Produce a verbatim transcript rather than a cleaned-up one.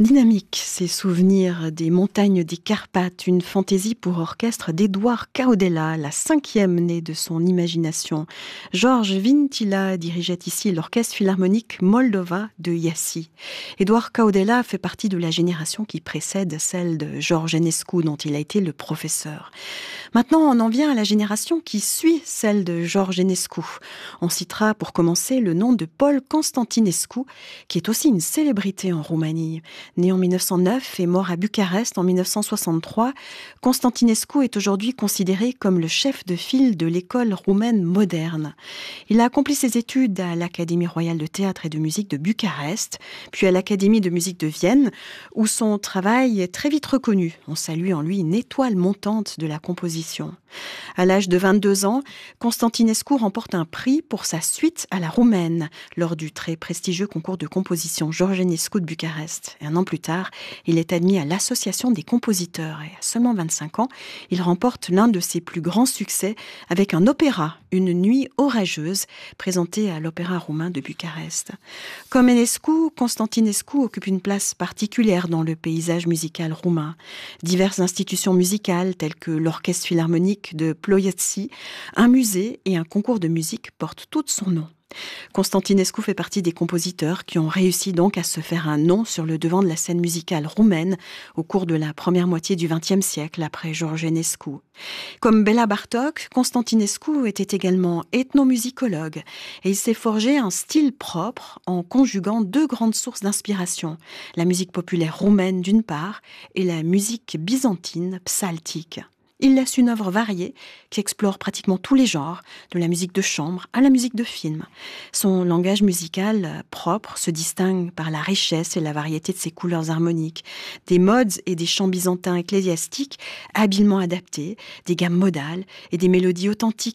Dynamique, ces souvenirs des montagnes des Carpates, une fantaisie pour orchestre d'Édouard Caodella, la cinquième née de son imagination. Georges Vintila dirigeait ici l'orchestre philharmonique Moldova de Iași. Édouard Caodella fait partie de la génération qui précède celle de George Enescu, dont il a été le professeur. Maintenant, on en vient à la génération qui suit celle de George Enescu. On citera pour commencer le nom de Paul Constantinescu, qui est aussi une célébrité en Roumanie. Né en mille neuf cent neuf et mort à Bucarest en mille neuf cent soixante-trois, Constantinescu est aujourd'hui considéré comme le chef de file de l'école roumaine moderne. Il a accompli ses études à l'Académie royale de théâtre et de musique de Bucarest, puis à l'Académie de musique de Vienne, où son travail est très vite reconnu. On salue en lui une étoile montante de la composition. À l'âge de vingt-deux ans, Constantinescu remporte un prix pour sa suite à la roumaine lors du très prestigieux concours de composition George Enescu de Bucarest. Et un an plus tard, il est admis à l'Association des compositeurs et à seulement vingt-cinq ans, il remporte l'un de ses plus grands succès avec un opéra, Une nuit orageuse, présenté à l'Opéra roumain de Bucarest. Comme Enescu, Constantinescu occupe une place particulière dans le paysage musical roumain. Diverses institutions musicales telles que l'Orchestre philharmonique de Ploiești, un musée et un concours de musique portent tous son nom. Constantinescu fait partie des compositeurs qui ont réussi donc à se faire un nom sur le devant de la scène musicale roumaine au cours de la première moitié du vingtième siècle après George Enescu. Comme Béla Bartók, Constantinescu était également ethnomusicologue et il s'est forgé un style propre en conjuguant deux grandes sources d'inspiration, la musique populaire roumaine d'une part et la musique byzantine psaltique. Il laisse une œuvre variée qui explore pratiquement tous les genres, de la musique de chambre à la musique de film. Son langage musical propre se distingue par la richesse et la variété de ses couleurs harmoniques, des modes et des chants byzantins ecclésiastiques habilement adaptés, des gammes modales et des mélodies authentiques